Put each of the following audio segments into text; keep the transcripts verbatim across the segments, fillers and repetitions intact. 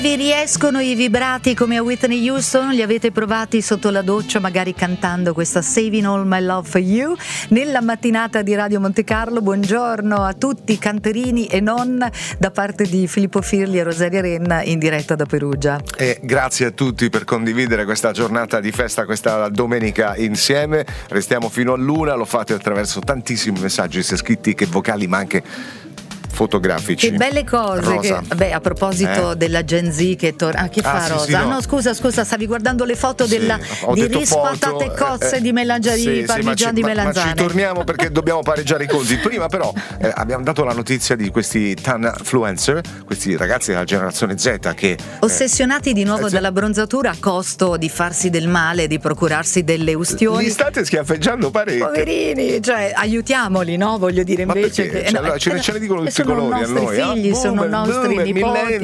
Vi riescono i vibrati come a Whitney Houston? Li avete provati sotto la doccia, magari cantando questa Saving All My Love For You? Nella mattinata di Radio Monte Carlo, buongiorno a tutti, canterini e non, da parte di Filippo Firli e Rosaria Renna, in diretta da Perugia. E grazie a tutti per condividere questa giornata di festa, questa domenica insieme. Restiamo fino all'una, lo fate attraverso tantissimi messaggi, sia scritti che vocali, ma anche fotografici. Che belle cose. Che, beh, a proposito eh? della Gen Z che torna. Ah, che fa ah, Rosa? Sì, sì, no. no, scusa, scusa, stavi guardando le foto sì, della di rispatate cozze eh, di melanzane, sì, parmigiani sì, di melanzane. Ma, ma ci torniamo perché dobbiamo pareggiare i conti. Prima però eh, abbiamo dato la notizia di questi Tanfluencer, questi ragazzi della generazione Z che ossessionati eh, di nuovo eh, dall'abbronzatura a costo di farsi del male, di procurarsi delle ustioni. Li state schiaffeggiando parecchio. Poverini, cioè aiutiamoli, no? Voglio dire, invece che, cioè, no, ce, ne, ce ne dicono tutti sono colori nostri a noi, figli, eh? sono boomer, nostri boomer,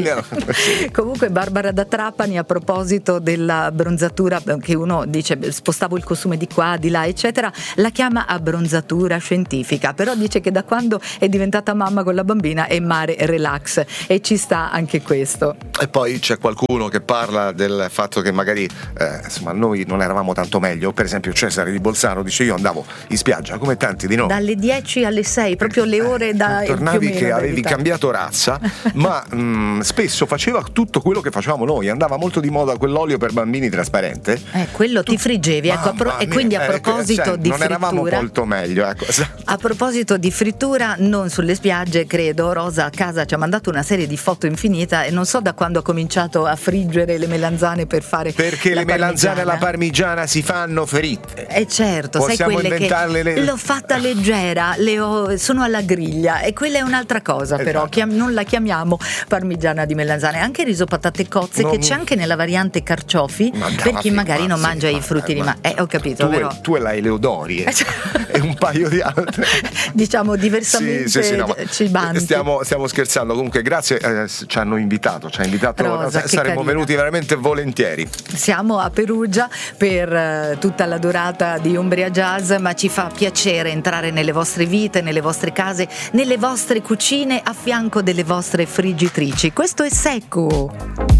nipoti. Comunque Barbara da Trapani, a proposito della bronzatura, che uno dice spostavo il costume di qua, di là, eccetera, la chiama abbronzatura scientifica, però dice che da quando è diventata mamma con la bambina è mare relax, e ci sta anche questo. E poi c'è qualcuno che parla del fatto che magari eh, insomma noi non eravamo tanto meglio. Per esempio Cesare di Bolzano dice: io andavo in spiaggia come tanti di noi dalle dieci alle sei, proprio le ore da tornavi che avevi cambiato razza, ma mh, spesso faceva tutto quello che facevamo noi. Andava molto di moda quell'olio per bambini trasparente, eh, quello tu, ti friggevi, ecco, pro- e quindi a proposito eh, cioè, di non frittura, eravamo molto meglio, ecco. A proposito di frittura, non sulle spiagge, credo Rosa a casa ci ha mandato una serie di foto infinita e non so da quando ha cominciato a friggere le melanzane per fare perché la le melanzane parmigiana. alla parmigiana si fanno fritte, eh certo, possiamo sai, quelle inventarle che le... l'ho fatta leggera, le ho, sono alla griglia, e quella è un'altra cosa, esatto. Però chiam- non la chiamiamo parmigiana di melanzane. Anche il riso patate cozze, non... che c'è anche nella variante carciofi, ma per chi magari non ma mangia sì, i frutti di mare. Eh, ho capito, tu però è, tu e la Eleodori eh. e un paio di altre diciamo diversamente sì, sì, sì, no, cibanti. Stiamo, stiamo scherzando. Comunque grazie, eh, ci hanno invitato, ci ha invitato Rosa, saremmo carina. venuti veramente volentieri. Siamo a Perugia per uh, tutta la durata di Umbria Jazz, ma ci fa piacere entrare nelle vostre vite, nelle vostre case, nelle vostre cucine, a fianco delle vostre friggitrici. Questo è Secco.